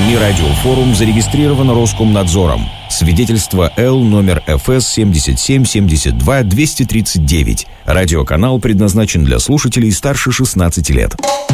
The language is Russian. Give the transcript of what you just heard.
СМИ «Радиофорум» зарегистрировано Роскомнадзором. Свидетельство Л номер ФС 7772-239. Радиоканал предназначен для слушателей старше 16 лет.